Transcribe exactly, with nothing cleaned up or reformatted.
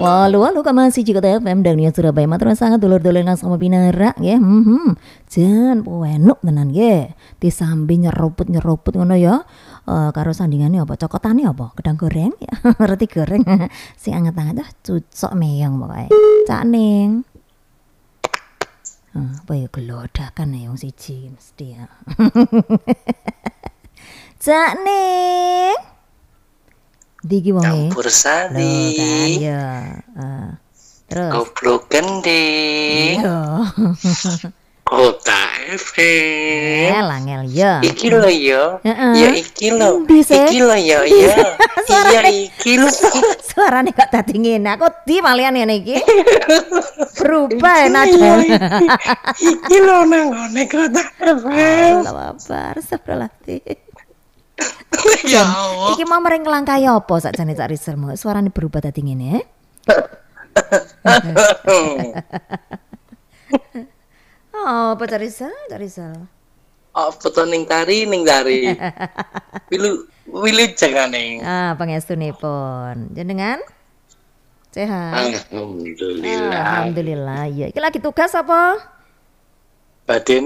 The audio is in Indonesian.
Walu walu masih juga F M dan ya Surabaya matur sangat dulur-dulur nang sama pinara nggih. Hmm. Jan wenuk tenan nggih. Disambi nyeruput-nyeruput ngono ya. Uh, karo sandingane apa? Cokotane apa? Gedang goreng ya. Roti goreng. Sing anget-anget ah cucok meyong pokoke. Cak Ning. Uh, apa ya gelodakan ya wong siji mesti ya. Cak Ning. Diki wonge. Campur sari. Kan ya. Uh, terus. Goblok gending. Iya. Kota F M. Ngel angel ya. Iki lo ya. Heeh. Ya iki lo. Bisa. Iki lo ya ya. Iya iki lo. Suarane kok dadi ngene. Aku di malian ngene iki. Berubah nada. Iki lo nang ngene Kota F M. Allah wabar astagfirullahaladzim. Ya Allah. Iki mau mereng kelangkai apa sakjane Cak Rizal mau suarane berubah dadi ngene. Oh, apa Cak Rizal? Cak Rizal. Apa to ning tari ning tari. Wilu wilu jangane. Ah, pangestunipun. Jenengan sehat? Alhamdulillah. Alhamdulillah. Ya, iki lagi tugas apa? Baden